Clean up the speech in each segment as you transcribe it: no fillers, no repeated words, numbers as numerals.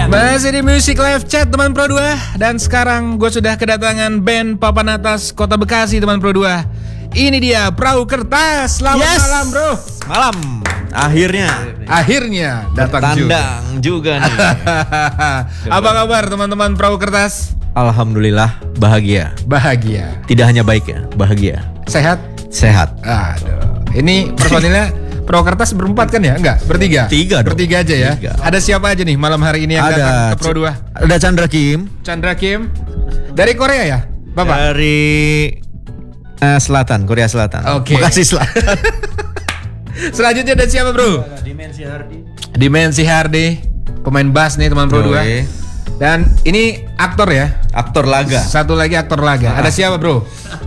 Sayang. Masih di Music Live Chat teman Pro 2. Dan sekarang gue sudah kedatangan band papan atas Kota Bekasi teman Pro 2. Ini dia Perahu Kertas. Selamat malam bro. Malam. Akhirnya datang tandang juga nih. Apa kabar teman-teman Perahu Kertas? Alhamdulillah bahagia. Tidak hanya baik ya, bahagia. Sehat? Aduh. Ini personilnya Perahu Kertas berempat kan ya? Enggak, bertiga? Bertiga aja ya? Ada siapa aja nih malam hari ini yang datang ke Pro 2? Ada Chandra Kim. Dari Korea ya? Bapak? Dari Selatan, Korea Selatan. Oke. Bekasi Selatan. Selanjutnya ada siapa bro? Dimensi Hardy. Pemain bass nih teman Pro 2. Dan ini aktor ya? Aktor laga. Satu lagi aktor laga. Ada siapa bro?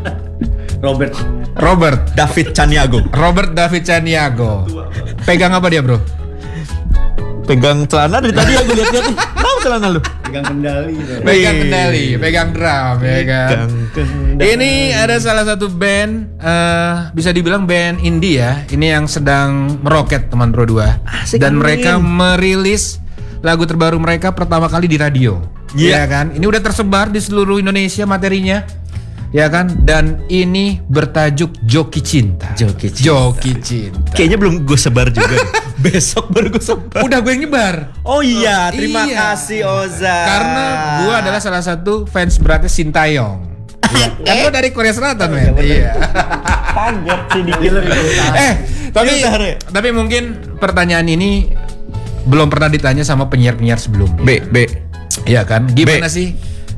Robert David Caniago. Pegang apa dia bro? Pegang celana dari tadi aku lihat-lihat nih. Mau celana lu? Pegang kendali, pegang drum ya kan. Ini ada salah satu band bisa dibilang band indie ya. Ini yang sedang meroket teman Pro 2. Dan mereka merilis lagu terbaru mereka pertama kali di radio. Ya kan? Ini udah tersebar di seluruh Indonesia materinya. Ya kan, dan ini bertajuk Joki Cinta. Kayaknya belum gue sebar juga. Besok baru gue sebar. Udah gue yang nyebar. Oh iya, terima kasih Oza. Karena gue adalah salah satu fans beratnya Sintayong. Kan lo dari Korea Selatan men. Iya. Kaget sih dikit. Tapi mungkin pertanyaan ini belum pernah ditanya sama penyiar-penyiar sebelumnya. Iya kan? Gimana sih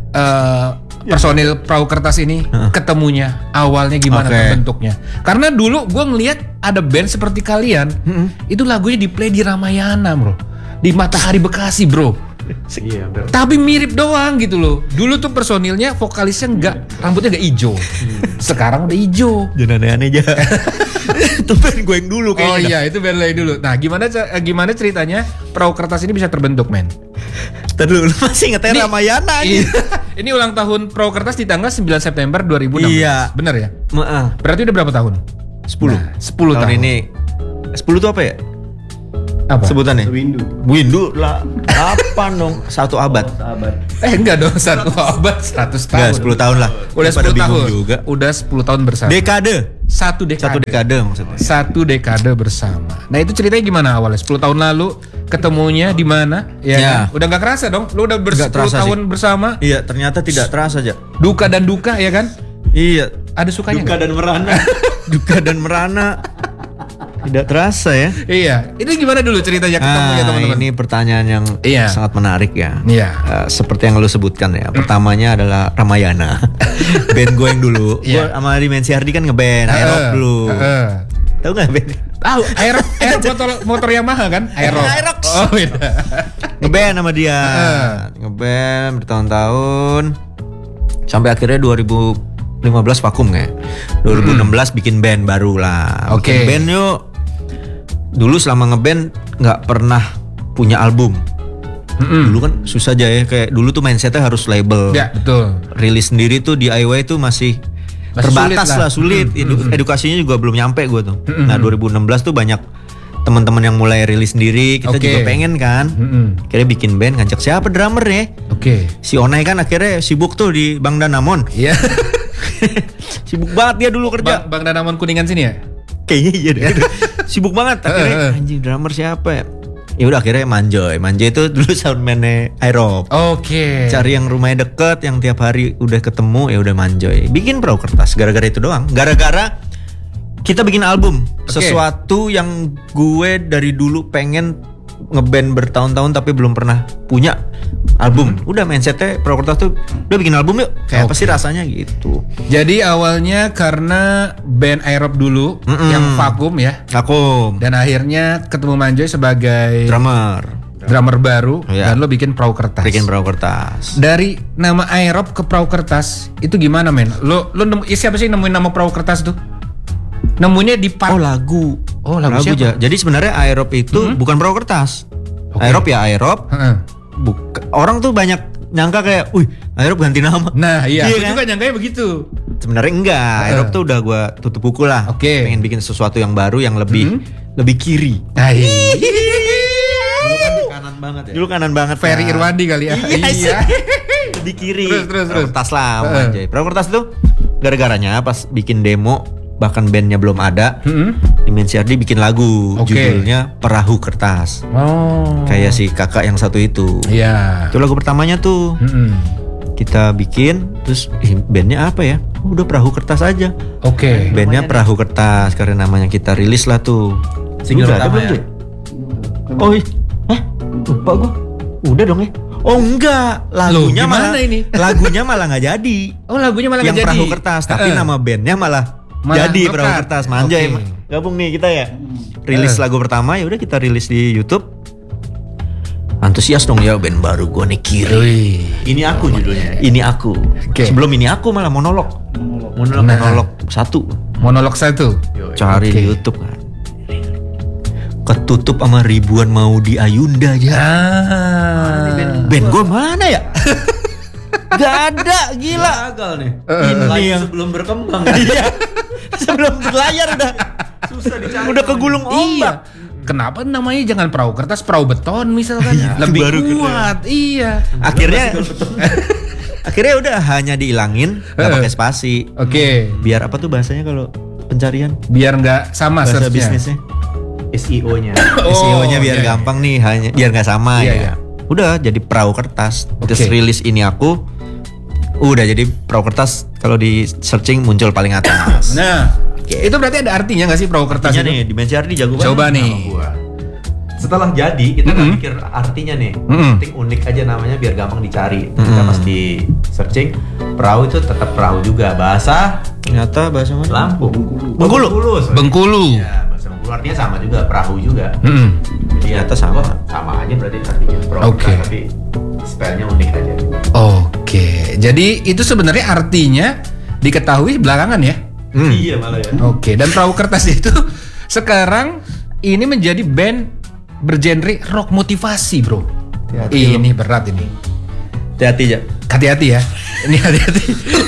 personil Perahu Kertas ini ketemunya awalnya gimana bentuknya? Karena dulu gue ngelihat ada band seperti kalian itu lagunya di play di Ramayana bro, di Matahari Bekasi bro. Tapi mirip doang gitu loh. Dulu tuh personilnya vokalisnya rambutnya nggak hijau. Sekarang udah hijau. Jangan aneh-aneh aja. Itu band gue yang dulu kayaknya. Oh iya itu band lo yang dulu. Nah gimana ceritanya Perahu Kertas ini bisa terbentuk men? Terus masih ngetes Ramayana aja. Ini ulang tahun Perahu Kertas di tanggal 9 September 2016. Iya. Bener ya? Berarti udah berapa tahun? 10. 10 tahun. Ini 10 itu apa ya? Apa? Sebutannya? Windu lah. Apa dong? 1 abad. Enggak dong, 1 abad 100 tahun. Enggak, 10 tahun lah. Udah 10 tahun juga. Udah 10 tahun bersama. Satu dekade maksudnya. 1 dekade bersama. Nah itu ceritanya gimana awalnya? 10 tahun lalu ketemunya di mana? Ya. Kan? Udah nggak kerasa dong? Lu udah 10 tahun bersama? Iya, ternyata tidak terasa aja. Duka dan duka ya kan? Iya. Ada sukanya Duka dan merana. Duka dan merana. Tidak terasa ya. Iya. Itu gimana dulu ceritanya ketemunya teman-teman? Ini pertanyaan yang sangat menarik ya. Iya. Seperti yang lu sebutkan ya. Pertamanya adalah Ramayana. Band gue yang dulu. Gue sama Dimensi Hardy kan ngeband Aerob dulu. Tahu nggak band? Tahu. Aerob motor Yamaha kan? Aerox. Oh beda. Ngeband sama dia. Ngeband bertahun-tahun. Sampai akhirnya 2015 vakum kayak. 2016 bikin band baru lah. Bikin band yuk. Dulu selama ngeband nggak pernah punya album. Dulu kan susah aja ya, kayak dulu tuh mindsetnya harus label. Ya betul. Rilis sendiri tuh DIY tuh masih terbatas sulit. Edukasinya juga belum nyampe gue tuh. Nah 2016 tuh banyak teman-teman yang mulai rilis sendiri. Kita juga pengen kan. Akhirnya bikin band, ngajak siapa drummer ya? Si Onai kan akhirnya sibuk tuh di Bang Danamon. Iya. Sibuk banget dia dulu kerja. Bang Danamon Kuningan sini ya? Kayaknya iya deh. Sibuk banget. Akhirnya anjing drummer siapa ya? Ya udah akhirnya Manjoy itu dulu soundman-nya Aerob. Cari yang rumahnya deket, yang tiap hari udah ketemu, ya udah Manjoy. Bikin Perahu Kertas gara-gara itu doang. Gara-gara kita bikin album. Sesuatu yang gue dari dulu pengen ngeband bertahun-tahun tapi belum pernah punya album. Udah mindsetnya Perahu Kertas tuh udah bikin album yuk. Kayak apa sih rasanya gitu. Jadi awalnya karena band Aerob dulu yang vakum ya. Dan akhirnya ketemu Manjoy sebagai drummer baru dan lo bikin Perahu Kertas. Dari nama Aerob ke Perahu Kertas itu gimana men? Lo siapa sih nemuin nama Perahu Kertas tuh? Nemunya di lagu siapa? Jadi sebenarnya Aerob itu bukan Perahu Kertas. Aerob ya Aerob. Orang tuh banyak nyangka kayak, Aerob ganti nama. Nah iya, aku juga nyangkanya begitu. Sebenarnya enggak. Aerob tuh udah gue tutup buku lah. Pengen bikin sesuatu yang baru yang lebih kiri. Dulu kan di kanan banget ya. Dulu kanan banget. Ferry Irwandi kali ya. Iya. Di kiri. Terus. Kertas lah anjay. Perahu kertas itu gara-garanya pas bikin demo bahkan bandnya belum ada. Dimensi Ardi bikin lagu judulnya Perahu Kertas. Kayak si kakak yang satu itu. Iya. Itu lagu pertamanya tuh. Kita bikin terus bandnya apa ya? Udah Perahu Kertas aja. Bandnya Perahu Kertas karena namanya kita rilis lah tuh. Single pertama ya? Oh iya. Lupa gua. Udah dong ya. Oh enggak, lagunya malah ini? Lagunya malah nggak jadi. Oh lagunya malah nggak jadi. Yang Perahu Kertas, tapi nama bandnya malah jadi Perahu Kertas. Manja emang. Gabung nih kita ya. Rilis lagu pertama ya udah kita rilis di YouTube. Antusias dong ya band baru gua nih Kiri. Ini aku judulnya. Ini aku. Sebelum ini aku malah monolog satu. Monolog satu. Cari di YouTube kan. Ketutup sama ribuan mau di Ayunda aja. Band gue mana ya? Gak ada, gila. Gagal nih. Ini yang sebelum berkembang. Iya. Sebelum berlayar udah susah dicari. Udah kegulung ombak. Kenapa namanya jangan perahu kertas, perahu beton misalkan? Lebih kuat. Iya. Akhirnya udah hanya dihilangin, nggak pakai spasi. Biar apa tuh bahasanya kalau pencarian? Biar nggak sama bahasa bisnisnya. SEO-nya. SEO-nya biar gampang nih, hanya biar nggak sama ya. Udah jadi Perahu Kertas. Terus rilis ini aku. Udah jadi Perahu Kertas, kalau di searching muncul paling atas. Nah, itu berarti ada artinya nggak sih Perahu Kertas itu? Nih, Dimensi Ardi jago banget. Coba nih. Setelah jadi kita nggak mikir artinya nih, penting unik aja namanya biar gampang dicari. Kita pas di searching perahu itu tetap perahu juga, bahasa ternyata bahasa mana? Lampung. Bengkulu. Ya, bahasa Bengkulu artinya sama juga, perahu juga. Jadi ternyata sama aja berarti artinya perahu, tapi spellnya unik aja. Jadi itu sebenarnya artinya diketahui belakangan ya? Iya malah ya. Dan Perahu Kertas itu sekarang ini menjadi band bergenre rock motivasi, bro. Ini berat ini. Hati-hati ya. Ini hati-hati.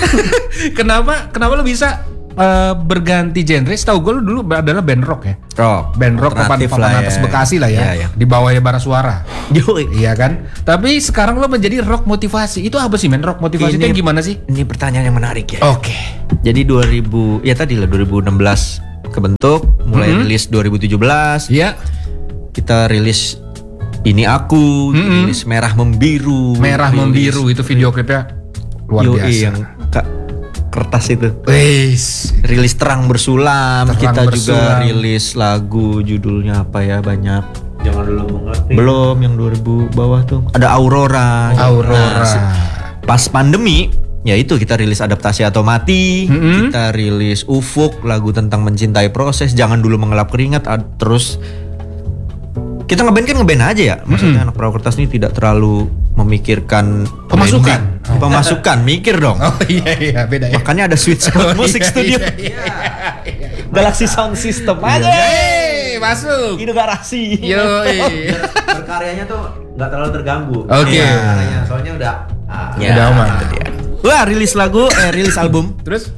Kenapa lo bisa berganti genre? Setahu gue lu dulu adalah band rock ya. Band rock papan atas Bekasi lah ya. Di bawahnya Bara Suara. Iya kan? Tapi sekarang lo menjadi rock motivasi. Itu apa sih men? Rock motivasi itu gimana sih? Ini pertanyaan yang menarik ya. Jadi 2016 kebentuk, mulai rilis 2017. Iya. Kita rilis Ini Aku, rilis Merah Membiru. Itu video klipnya luar biasa. Yang kertas itu. Rilis Terang Bersulam. Kita juga rilis lagu judulnya apa ya, banyak. Jangan Dulu Mengerti. Belum, yang 2000 bawah tuh. Ada Aurora. Pas pandemi, ya itu kita rilis Adaptasi atau Mati. Kita rilis Ufuk, lagu tentang mencintai proses. Jangan Dulu Mengelap Keringat. Terus kita ngeband aja ya. Maksudnya anak Perahu Kertas ini tidak terlalu memikirkan pemasukan, mikir dong. Iya, beda ya. Makanya ada Sweet Spot Music Studio. Galaxy Sound System aja. Masuk. Itu garasi. Berkaryanya tuh nggak terlalu terganggu. Soalnya udah aman. Wah, rilis album. Terus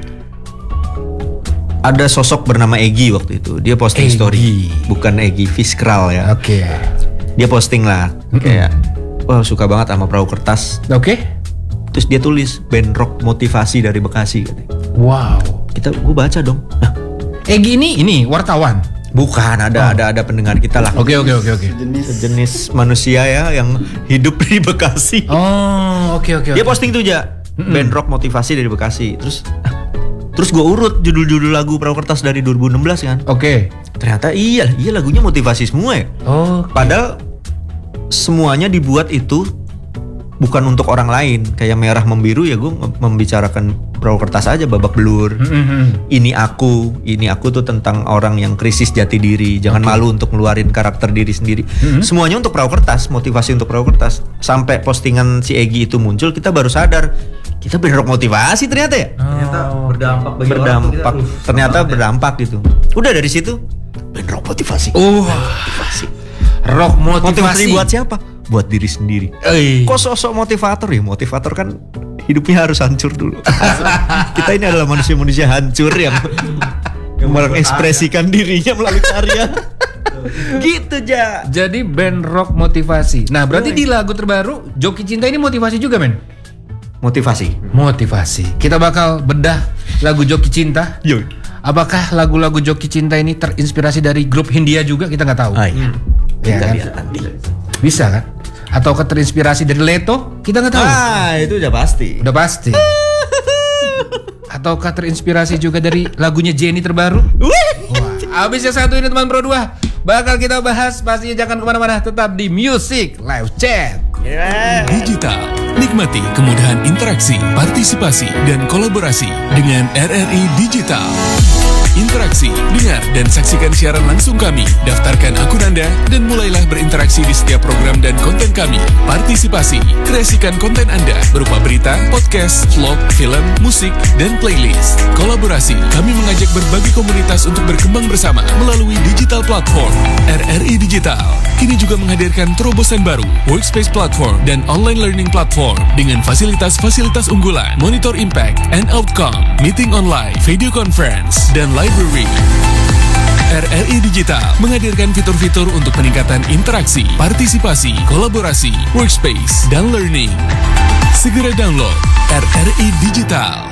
ada sosok bernama Egy waktu itu. Dia posting story. Bukan Egy Fiskral ya. Dia posting lah kayak, wah suka banget sama Perahu Kertas. Terus dia tulis band rock motivasi dari Bekasi katanya. Wow. Gue baca dong. Egy ini wartawan. Bukan, ada pendengar kita lah. Oke. Sejenis manusia ya yang hidup di Bekasi. Dia posting tuh aja band rock motivasi dari Bekasi. Terus gue urut judul-judul lagu Perahu Kertas dari 2016 kan. Ternyata iya lagunya motivasi semua ya. Padahal semuanya dibuat itu bukan untuk orang lain. Kayak Merah Membiru ya gue membicarakan Perahu Kertas aja, babak belur. Ini aku tuh tentang orang yang krisis jati diri. Jangan malu untuk ngeluarin karakter diri sendiri. Semuanya untuk Perahu Kertas, motivasi untuk Perahu Kertas. Sampai postingan si Egy itu muncul, kita baru sadar kita band rock motivasi ternyata ya. Ternyata berdampak. Ternyata berdampak gitu. Udah dari situ band rock motivasi. Motivasi. Rock motivasi buat siapa? Buat diri sendiri. Kok sosok motivator ya? Motivator kan hidupnya harus hancur dulu. Kita ini adalah manusia-manusia hancur yang mengekspresikan dirinya melalui karya. Gitu Ja. Jadi band rock motivasi. Nah berarti di lagu terbaru Joki Cinta ini motivasi juga men? Motivasi. Kita bakal bedah lagu Joki Cinta. Yuk. Apakah lagu-lagu Joki Cinta ini terinspirasi dari grup Hindia juga? Kita nggak tahu. Iya. Ya, Kita kan? lihat nanti. Bisa kan? Atau terinspirasi dari Leto? Kita nggak tahu. Itu udah pasti. Udah pasti. Ataukah terinspirasi juga dari lagunya Jenny terbaru? Wah, abis yang satu ini teman Pro 2 bakal kita bahas. Pastinya jangan kemana-mana, tetap di Music Live Chat. Digital, nikmati kemudahan interaksi, partisipasi, dan kolaborasi dengan RRI Digital. Interaksi, dengar, dan saksikan siaran langsung kami. Daftarkan akun Anda dan mulailah berinteraksi di setiap program dan konten kami. Partisipasi, kreasikan konten Anda berupa berita, podcast, vlog, film, musik, dan playlist. Kolaborasi, kami mengajak berbagai komunitas untuk berkembang bersama melalui digital platform. RRI Digital kini juga menghadirkan terobosan baru, workspace platform dan online learning platform dengan fasilitas-fasilitas unggulan, monitor impact and outcome, meeting online, video conference, dan library. RRI Digital menghadirkan fitur-fitur untuk peningkatan interaksi, partisipasi, kolaborasi, workspace, dan learning. Segera download RRI Digital.